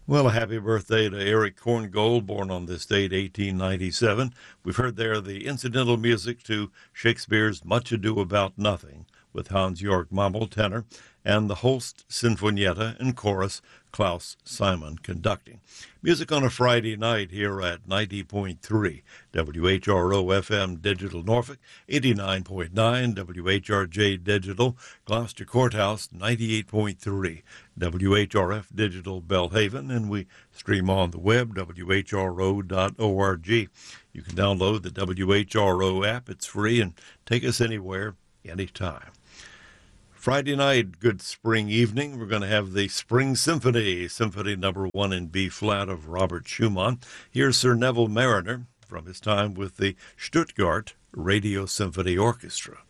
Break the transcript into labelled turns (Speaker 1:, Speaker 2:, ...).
Speaker 1: Well, a happy birthday to Eric Korngold, born on this date, 1897. We've heard there the incidental music to Shakespeare's Much Ado About Nothing with Hans-Georg Mammel, tenor, and the Holst Sinfonietta and chorus, Klaus Simon, conducting. Music on a Friday night here at 90.3 WHRO FM Digital Norfolk, 89.9 WHRJ Digital Gloucester Courthouse, 98.3 WHRF Digital Belhaven, and we stream on the web, whro.org. You can download the WHRO app. It's free and take us anywhere, anytime. Friday night, good spring evening, we're going to have the Spring Symphony, Symphony Number 1 in B-flat of Robert Schumann. Here's Sir Neville Marriner from his time with the Stuttgart Radio Symphony Orchestra.